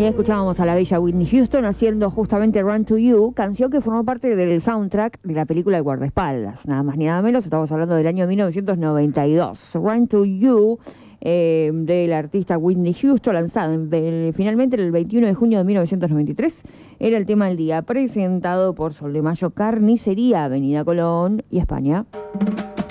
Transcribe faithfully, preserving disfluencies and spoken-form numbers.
ahí escuchábamos a la bella Whitney Houston haciendo justamente Run to You, canción que formó parte del soundtrack de la película El guardaespaldas. Nada más ni nada menos, estamos hablando del año mil novecientos noventa y dos. Run to You, eh, del artista Whitney Houston, lanzado en, el, finalmente el veintiuno de junio de mil novecientos noventa y tres, era el tema del día, presentado por Sol de Mayo Carnicería, Avenida Colón y España.